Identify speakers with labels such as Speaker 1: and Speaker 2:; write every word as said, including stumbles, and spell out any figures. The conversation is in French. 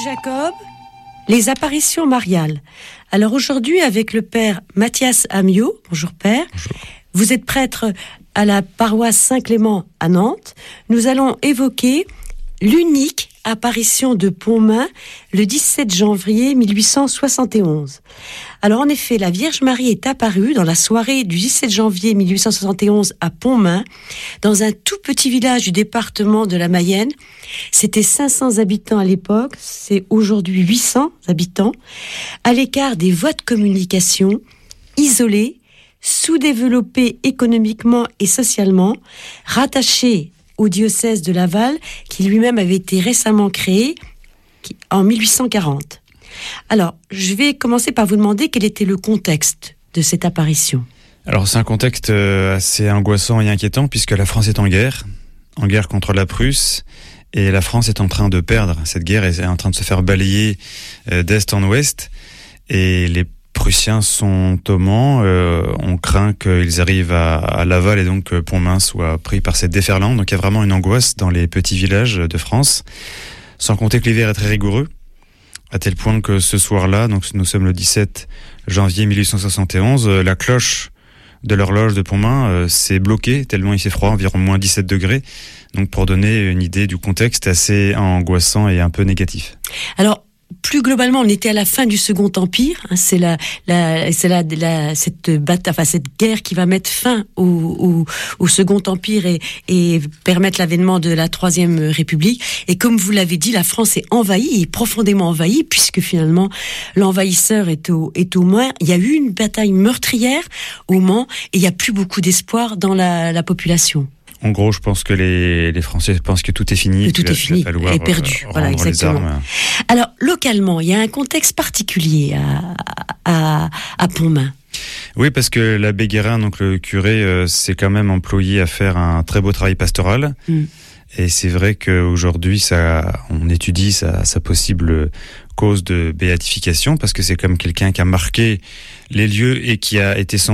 Speaker 1: Jacob, les apparitions mariales. Alors aujourd'hui, avec le père Mathias Amiot, bonjour père,
Speaker 2: bonjour.
Speaker 1: Vous êtes prêtre à la paroisse Saint-Clément à Nantes. Nous allons évoquer l'unique apparition de Pontmain le dix-sept janvier mille huit cent soixante et onze. Alors en effet, la Vierge Marie est apparue dans la soirée du dix-sept janvier mille huit cent soixante et onze à Pontmain, dans un tout petit village du département de la Mayenne. C'était cinq cents habitants à l'époque, c'est aujourd'hui huit cents habitants, à l'écart des voies de communication, isolés, sous-développés économiquement et socialement, rattachés au diocèse de Laval, qui lui-même avait été récemment créé en mille huit cent quarante. Alors, je vais commencer par vous demander quel était le contexte de cette apparition.
Speaker 2: Alors, c'est un contexte assez angoissant et inquiétant, puisque la France est en guerre, en guerre contre la Prusse, et la France est en train de perdre. Cette guerre est en train de se faire balayer d'est en ouest, et les Prussiens sont au Mans. Euh, on craint qu'ils arrivent à, à Laval et donc que Pontmain soit pris par cette déferlante. Donc il y a vraiment une angoisse dans les petits villages de France. Sans compter que l'hiver est très rigoureux, à tel point que ce soir-là, donc nous sommes le dix-sept janvier mille huit cent soixante et onze, la cloche de l'horloge de Pontmain euh, s'est bloquée tellement il fait froid, environ moins dix-sept degrés. Donc pour donner une idée du contexte assez angoissant et un peu négatif.
Speaker 1: Alors, plus globalement, on était à la fin du Second Empire. Hein, c'est la, la, c'est la, la, cette bataille, enfin cette guerre qui va mettre fin au, au, au Second Empire et, et permettre l'avènement de la Troisième République. Et comme vous l'avez dit, la France est envahie, est profondément envahie, puisque finalement l'envahisseur est au, est au Mans. Il y a eu une bataille meurtrière au Mans et il n'y a plus beaucoup d'espoir dans la, la population.
Speaker 2: En gros, je pense que les, les Français pensent que tout est fini.
Speaker 1: Que tout est fini, est perdu. Voilà, exactement. Alors, localement, il y a un contexte particulier à, à, à Pontmain.
Speaker 2: Oui, parce que l'abbé Guérin, donc le curé, euh, s'est quand même employé à faire un très beau travail pastoral. Mm. Et c'est vrai qu'aujourd'hui, ça, on étudie sa, sa possible cause de béatification, parce que c'est comme quelqu'un qui a marqué les lieux et qui a été sans